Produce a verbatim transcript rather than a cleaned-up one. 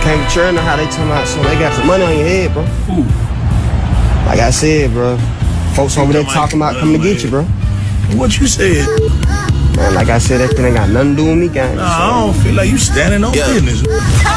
Can't churn how they talking about, so they got some money on your head, bro. Ooh. Like I said, bro. Folks over there talking about coming to get you, bro. What you said? Man, like I said, that thing ain't got nothing to do with me, gang. Nah, I don't feel like you standing on Yeah. business.